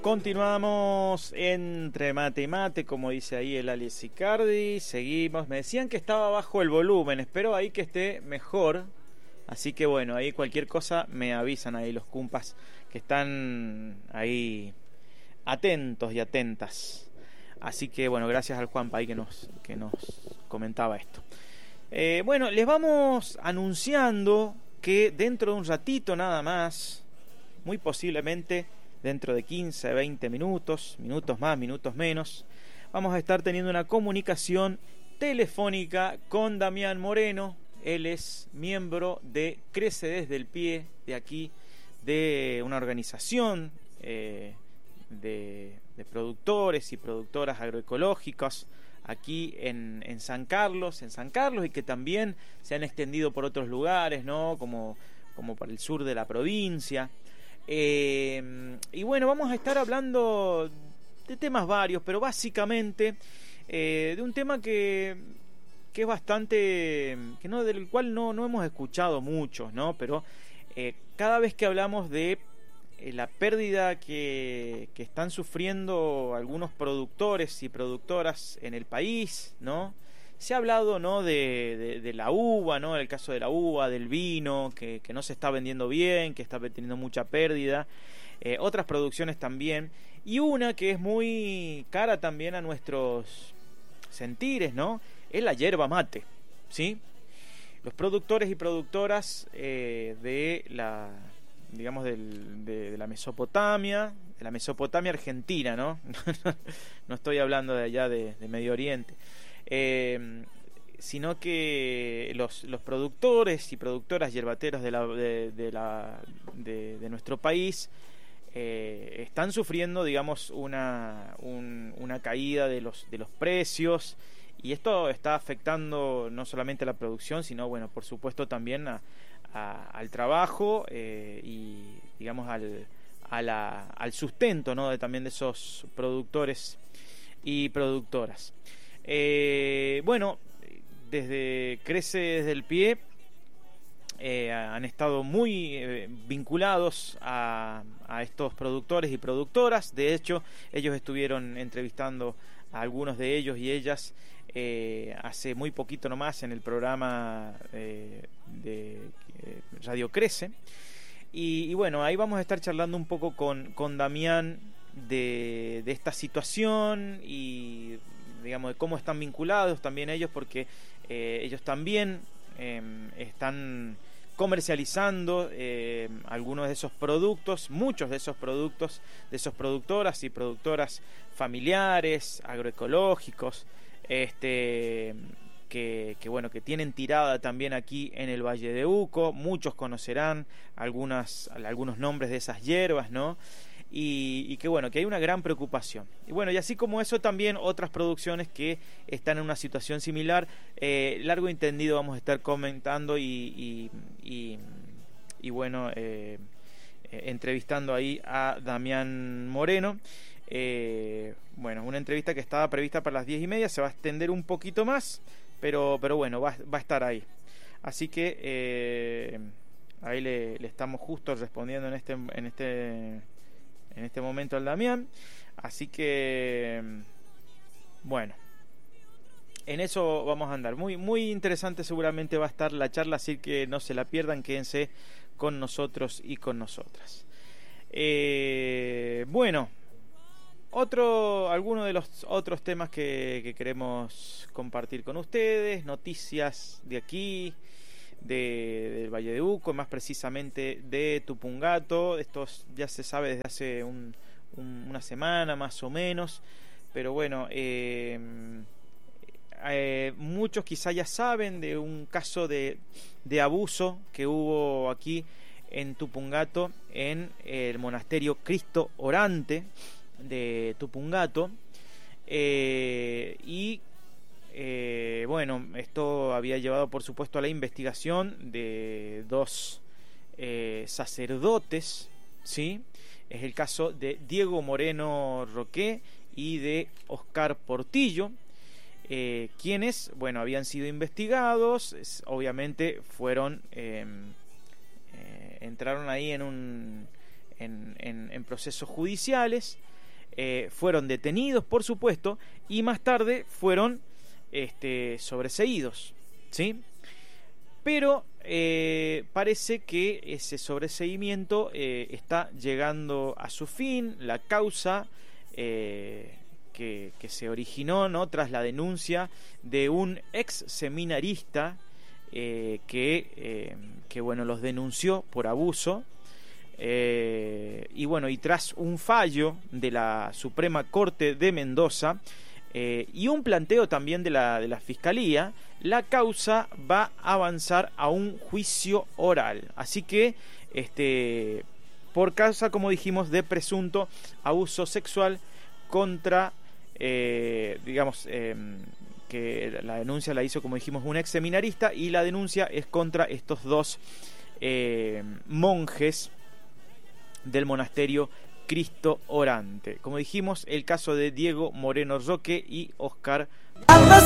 Continuamos entre mate y mate, como dice ahí el Alex Icardi. Seguimos. Me decían que estaba bajo el volumen. Espero ahí que esté mejor. Así que bueno, ahí cualquier cosa me avisan ahí los cumpas que están ahí atentos y atentas. Así que bueno, gracias al Juanpa ahí que nos comentaba esto. Bueno, les vamos anunciando que dentro de un ratito nada más, muy posiblemente dentro de 15, 20 minutos, minutos más, minutos menos, vamos a estar teniendo una comunicación telefónica con Damián Moreno. Él es miembro de Crece Desde el Pie, de aquí, de una organización de productores y productoras agroecológicas aquí en San Carlos, y que también se han extendido por otros lugares, ¿no? Como por el sur de la provincia. Y bueno, vamos a estar hablando de temas varios, pero básicamente de un tema que es bastante, del cual no hemos escuchado mucho, ¿no? Pero cada vez que hablamos de la pérdida que están sufriendo algunos productores y productoras en el país, ¿no? Se ha hablado, ¿no? de la uva, ¿no? El caso de la uva, del vino, que no se está vendiendo bien, que está teniendo mucha pérdida. Otras producciones también. Y una que es muy cara también a nuestros sentires, ¿no? Es la yerba mate, ¿sí? Los productores y productoras de la, digamos, de la Mesopotamia, argentina, ¿no? No estoy hablando de allá de Medio Oriente. Sino que los productores y productoras yerbateros de nuestro país están sufriendo, digamos, una caída de los precios, y esto está afectando no solamente a la producción, sino, bueno, por supuesto también al trabajo y, digamos, al sustento, ¿no? También de esos productores y productoras. Bueno, Crece Desde el Pie han estado muy vinculados a estos productores y productoras. De hecho, ellos estuvieron entrevistando a algunos de ellos y ellas hace muy poquito nomás en el programa de Radio Crece. Y bueno, ahí vamos a estar charlando un poco con Damián de esta situación y, digamos, de cómo están vinculados también ellos, porque ellos también están comercializando algunos de esos productos, muchos de esos productos, de esos productoras y productoras familiares, agroecológicos, que bueno, que tienen tirada también aquí en el Valle de Uco. Muchos conocerán algunos nombres de esas hierbas, ¿no? Y que bueno, que hay una gran preocupación. Y bueno, y así como eso, también otras producciones que están en una situación similar. Largo y entendido vamos a estar comentando y bueno, entrevistando ahí a Damián Moreno. Bueno, una entrevista que estaba prevista para las 10:30, se va a extender un poquito más, pero bueno, va a estar ahí. Así que ahí le estamos justo respondiendo en este momento al Damián. Así que bueno, en eso vamos a andar. Muy, muy interesante seguramente va a estar la charla, así que no se la pierdan, quédense con nosotros y con nosotras. Bueno, algunos de los otros temas que queremos compartir con ustedes, noticias de aquí, del Valle de Uco, más precisamente de Tupungato. Esto ya se sabe desde hace una semana más o menos, pero bueno, muchos quizá ya saben de un caso de abuso que hubo aquí en Tupungato, en el monasterio Cristo Orante de Tupungato, y bueno, esto había llevado por supuesto a la investigación de dos sacerdotes, ¿sí? Es el caso de Diego Moreno Roque y de Oscar Portillo, quienes, bueno, habían sido investigados. Obviamente fueron entraron ahí en procesos judiciales, fueron detenidos, por supuesto, y más tarde fueron sobreseídos, ¿sí? Pero parece que ese sobreseimiento está llegando a su fin. La causa que se originó, ¿no?, tras la denuncia de un ex seminarista que bueno, los denunció por abuso. Y bueno, y tras un fallo de la Suprema Corte de Mendoza y un planteo también de la Fiscalía, la causa va a avanzar a un juicio oral. Así que por causa, como dijimos, de presunto abuso sexual contra que la denuncia la hizo, como dijimos, un ex seminarista, y la denuncia es contra estos dos monjes del monasterio Cristo Orante. Como dijimos, el caso de Diego Moreno Roque y Oscar